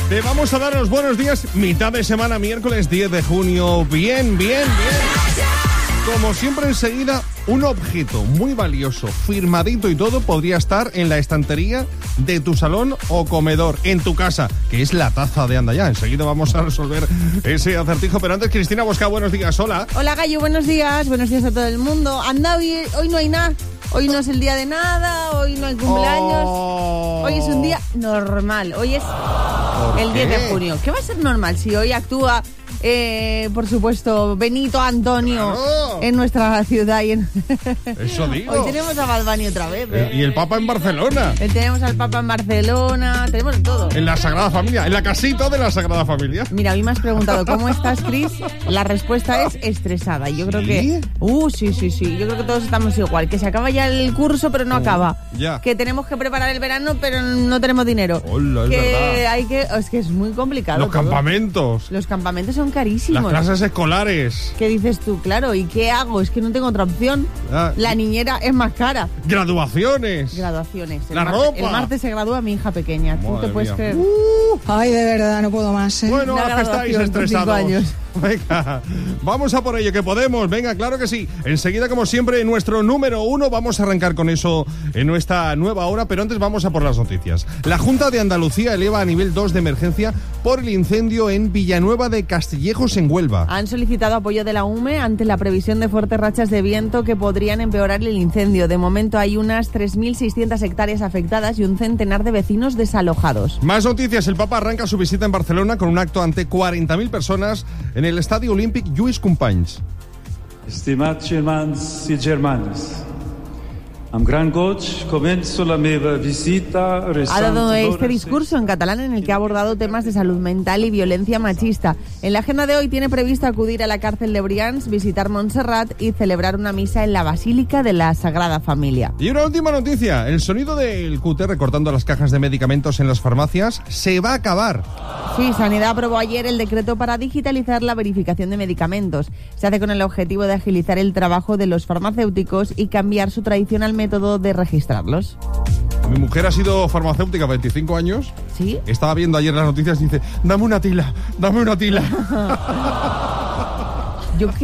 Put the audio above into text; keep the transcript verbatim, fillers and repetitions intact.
Te vamos a dar los buenos días, mitad de semana, miércoles diez de junio. Bien, bien, bien. Como siempre, enseguida, un objeto muy valioso, firmadito y todo, podría estar en la estantería de tu salón o comedor, en tu casa, que es la taza de Anda Ya. Enseguida vamos a resolver ese acertijo, pero antes, Cristina Bosca, buenos días, hola. Hola, Gallo, buenos días, buenos días a todo el mundo. Anda, hoy, hoy no hay nada, hoy no es el día de nada, hoy no hay cumpleaños, oh. Hoy es un día normal, hoy es el diez de junio. ¿Qué va a ser normal si hoy actúa... Eh, por supuesto, Benito Antonio, claro, en nuestra ciudad y en... Eso digo. Hoy tenemos a Bad Bunny otra vez, ¿eh? Y el Papa en Barcelona. Eh, tenemos al Papa en Barcelona, tenemos todo. En la Sagrada Familia, en la casita de la Sagrada Familia. Mira, hoy me has preguntado ¿cómo estás, Chris? La respuesta es estresada. Yo creo ¿Sí? que... Uh, sí, sí, sí. Yo creo que todos estamos igual. Que se acaba ya el curso, pero no uh, acaba. Ya. Que tenemos que preparar el verano, pero no tenemos dinero. Hola, es que verdad. hay que... Es que es muy complicado. Los todo. campamentos. Los campamentos son carísimos. Las clases escolares. ¿Qué dices tú? Claro, ¿y qué hago? Es que no tengo otra opción. Ah, la niñera es más cara. Graduaciones. Graduaciones. El La martes, ropa. El martes se gradúa mi hija pequeña. Madre ¿Tú te puedes mía. creer? Uh, ay, de verdad, no puedo más, ¿eh? Bueno, que estáis estresados. Años. Venga, vamos a por ello, que podemos. Venga, claro que sí. Enseguida, como siempre, nuestro número uno. Vamos a arrancar con eso en nuestra nueva hora, pero antes vamos a por las noticias. La Junta de Andalucía eleva a nivel dos de emergencia por el incendio en Villanueva de Castillejos, en Huelva. Han solicitado apoyo de la U M E ante la previsión de fuertes rachas de viento que podrían empeorar el incendio. De momento hay unas tres mil seiscientas hectáreas afectadas y un centenar de vecinos desalojados. Más noticias. El Papa arranca su visita en Barcelona con un acto ante cuarenta mil personas en el Estadio Olímpic Lluís Companys. Estimats germans i germanes, amb gran goig començo la meva visita. Ha dado este discurso en catalán en el que ha abordado temas de salud mental y violencia machista. En la agenda de hoy tiene previsto acudir a la cárcel de Brians, visitar Montserrat y celebrar una misa en la Basílica de la Sagrada Familia. Y una última noticia. El sonido del cúter recortando las cajas de medicamentos en las farmacias se va a acabar. Sí, Sanidad aprobó ayer el decreto para digitalizar la verificación de medicamentos. Se hace con el objetivo de agilizar el trabajo de los farmacéuticos y cambiar su tradicional método de registrarlos. Mi mujer ha sido farmacéutica veinticinco años. ¿Sí? Estaba viendo ayer las noticias y dice, dame una tila, dame una tila. Yo